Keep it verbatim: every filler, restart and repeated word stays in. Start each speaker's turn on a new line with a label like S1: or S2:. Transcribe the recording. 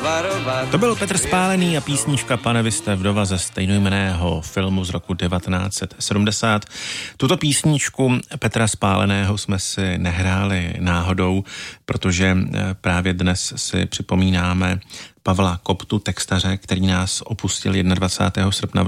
S1: varovat.
S2: To byl Petr Spálený a písnička Pane, vy jste vdova ze stejnojmenného filmu z roku devatenáct set sedmdesát. Tuto písničku Petra Spáleného jsme si nehráli náhodou, protože právě dnes si připomínáme Pavla Koptu, textaře, který nás opustil dvacátého prvního srpna